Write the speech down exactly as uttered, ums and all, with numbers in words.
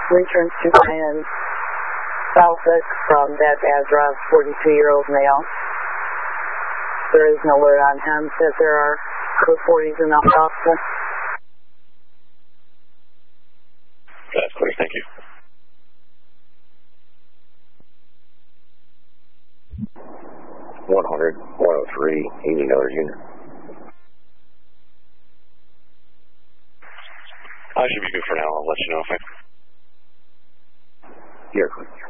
returns to Ryan Southwick from that address, forty-two-year-old male. There is no alert on him that there are code forties in the hospital. That's clear, thank you. one hundred, one oh three, you need another unit. I should be good for now. I'll let you know if I... You're good.